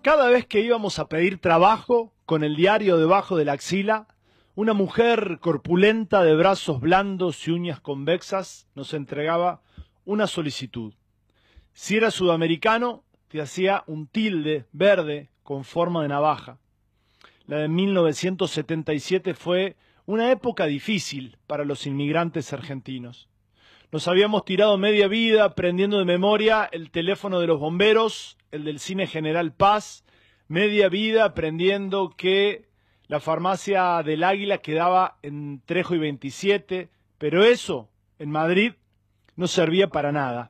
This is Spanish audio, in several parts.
Cada vez que íbamos a pedir trabajo, con el diario debajo de la axila, una mujer corpulenta de brazos blandos y uñas convexas nos entregaba una solicitud. Si era sudamericano, te hacía un tilde verde con forma de navaja. La de 1977 fue una época difícil para los inmigrantes argentinos. Nos habíamos tirado media vida aprendiendo de memoria el teléfono de los bomberos, el del cine General Paz, media vida aprendiendo que la farmacia del Águila quedaba en Trejo y 27, pero eso, en Madrid, no servía para nada.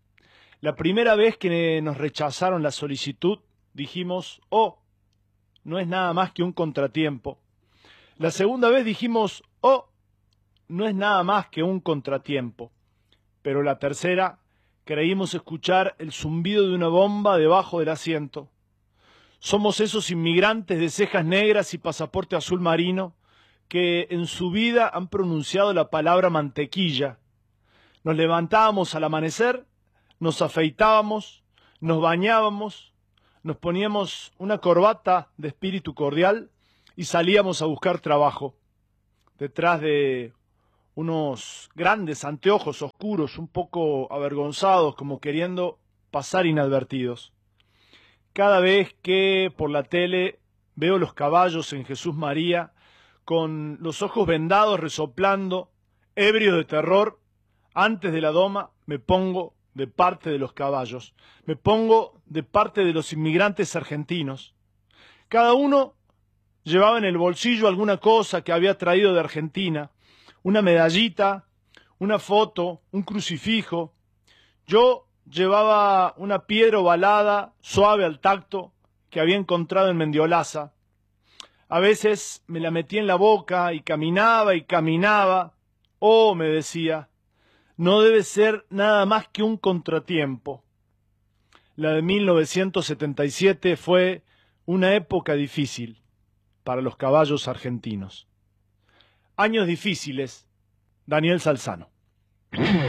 La primera vez que nos rechazaron la solicitud, dijimos, oh, no es nada más que un contratiempo. La segunda vez dijimos, oh, no es nada más que un contratiempo. Pero la tercera, creímos escuchar el zumbido de una bomba debajo del asiento. Somos esos inmigrantes de cejas negras y pasaporte azul marino que en su vida han pronunciado la palabra mantequilla. Nos levantábamos al amanecer, nos afeitábamos, nos bañábamos, nos poníamos una corbata de espíritu cordial y salíamos a buscar trabajo. Detrás de unos grandes anteojos oscuros, un poco avergonzados, como queriendo pasar inadvertidos. Cada vez que por la tele veo los caballos en Jesús María, con los ojos vendados resoplando, ebrios de terror, antes de la doma me pongo de parte de los caballos, me pongo de parte de los inmigrantes argentinos. Cada uno llevaba en el bolsillo alguna cosa que había traído de Argentina, una medallita, una foto, un crucifijo. Yo llevaba una piedra ovalada, suave al tacto, que había encontrado en Mendiolaza. A veces me la metí en la boca y caminaba y caminaba. Oh, me decía, no debe ser nada más que un contratiempo. La de 1977 fue una época difícil para los caballos argentinos. Años difíciles, Daniel Salzano.